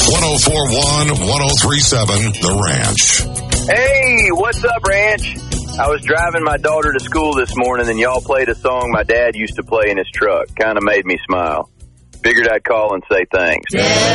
1041, 1037, The Ranch. Hey, what's up, Ranch? I was driving my daughter to school this morning, and y'all played a song my dad used to play in his truck. Kind of made me smile. Figured I'd call and say thanks.